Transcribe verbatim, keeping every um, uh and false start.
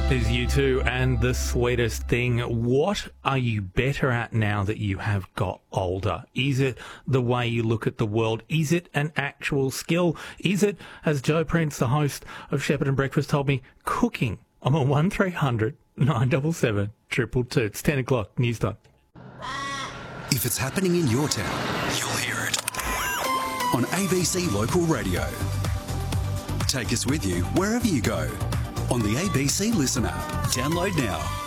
Is you two and the sweetest thing. What are you better at now that you have got older? Is it the way you look at the world? Is it an actual skill? Is it, as Joe Prince, the host of Shepherd and Breakfast, told me, cooking? I'm on one three hundred nine seven seven two two two. It's ten o'clock, news time. If it's happening in your town, you'll hear it on A B C Local Radio. Take us with you wherever you go on the A B C Listen app. Download now.